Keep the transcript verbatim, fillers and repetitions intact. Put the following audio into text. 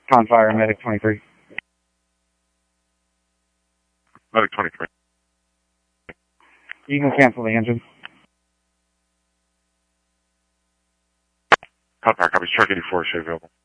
Confire, Medic twenty-three. Medic twenty-three. You can cancel the engine. Confire, copy. Truck eighty-four, show available.